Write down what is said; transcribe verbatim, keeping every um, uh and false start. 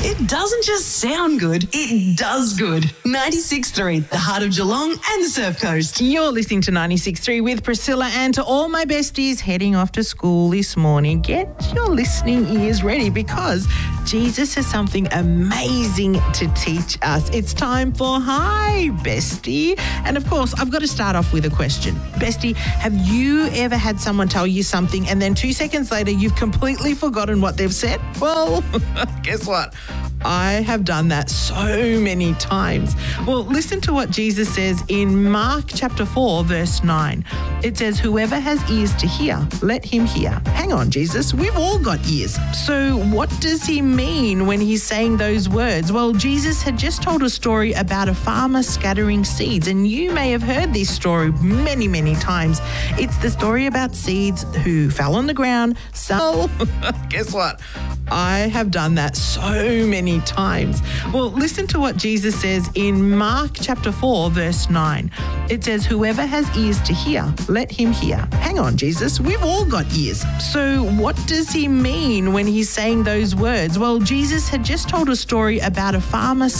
It doesn't just sound good, it does good. ninety-six point three, the heart of Geelong and the Surf Coast. You're listening to ninety-six point three with Priscilla, and to all my besties heading off to school this morning, get your listening ears ready because Jesus has something amazing to teach us. It's time for Hi, Bestie. And of course, I've got to start off with a question. Bestie, have you ever had someone tell you something and then two seconds later you've completely forgotten what they've said? Well, guess what? I have done that so many times. Well, listen to what Jesus says in Mark chapter four, verse nine. It says, whoever has ears to hear, let him hear. Hang on, Jesus, we've all got ears. So what does he mean when he's saying those words? Well, Jesus had just told a story about a farmer scattering seeds, and you may have heard this story many, many times. It's the story about seeds who fell on the ground. So, guess what? I have done that so many times. Well, listen to what Jesus says in Mark chapter four, verse nine. It says, whoever has ears to hear, let him hear. Hang on, Jesus, we've all got ears. So what does he mean when he's saying those words? Well, Jesus had just told a story about a farmer